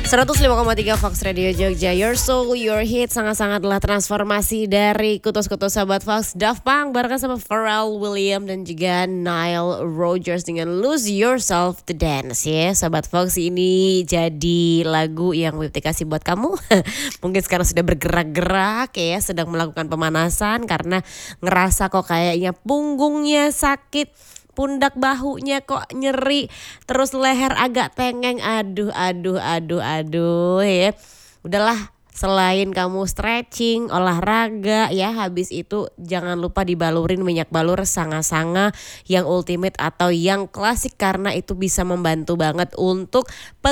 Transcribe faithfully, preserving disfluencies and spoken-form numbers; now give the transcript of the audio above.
seratus lima koma tiga Fox Radio Jogja, your soul, your hit. Sangat-sangatlah transformasi dari kutus-kutus sahabat Fox. Daft Punk bareng sama Pharrell Williams dan juga Nile Rodgers dengan Lose Yourself to Dance ya. Sahabat Fox, ini jadi lagu yang Wipti kasih buat kamu. Mungkin sekarang sudah bergerak-gerak ya, sedang melakukan pemanasan karena ngerasa kok kayaknya punggungnya sakit, pundak bahunya kok nyeri, terus leher agak tengeng. Aduh, aduh, aduh, aduh ya. Udahlah, selain kamu stretching, olahraga ya, habis itu jangan lupa dibalurin minyak balur sanga-sanga yang ultimate atau yang klasik karena itu bisa membantu banget untuk